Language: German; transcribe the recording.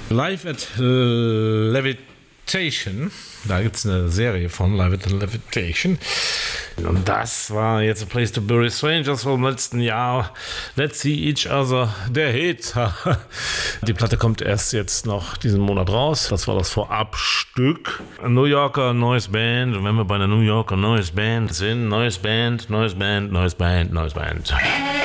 Live at Levitation. Da gibt es eine Serie von Live at Levitation. Und das war jetzt A Place to Bury Strangers vom letzten Jahr. Let's See Each Other, der Hit. Die Platte kommt erst jetzt noch diesen Monat raus. Das war das Vorabstück. Ein New Yorker, neues Band. Und wenn wir bei einer New Yorker neues Band sind, neues Band.